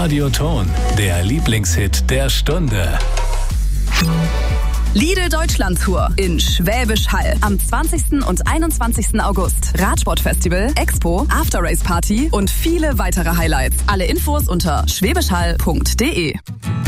Radioton, der Lieblingshit der Stunde. Lidl Deutschland Tour in Schwäbisch Hall am 20. und 21. August. Radsportfestival, Expo, After-Race-Party und viele weitere Highlights. Alle Infos unter schwäbischhall.de.